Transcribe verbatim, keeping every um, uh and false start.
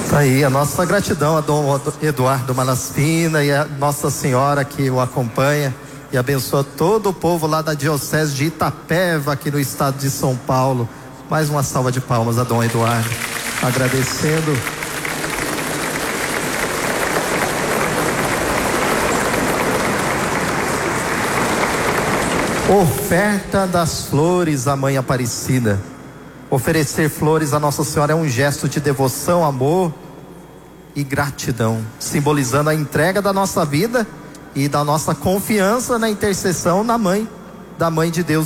Tá aí a nossa gratidão a Dom Eduardo Malaspina e a Nossa Senhora que o acompanha e abençoa todo o povo lá da Diocese de Itapeva, aqui no estado de São Paulo. Mais uma salva de palmas a Dom Eduardo, agradecendo. Oferta das flores à Mãe Aparecida. Oferecer flores a Nossa Senhora é um gesto de devoção, amor e gratidão, simbolizando a entrega da nossa vida e da nossa confiança na intercessão na Mãe, da Mãe de Deus